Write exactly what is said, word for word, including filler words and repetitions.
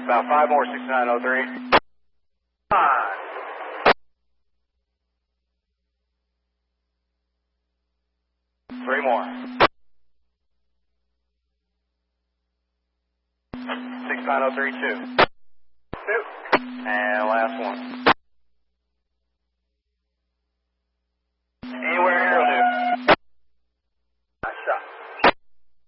About five more, sixty-nine oh three. Five. Three more. sixty-nine oh three, two. Two. And last one.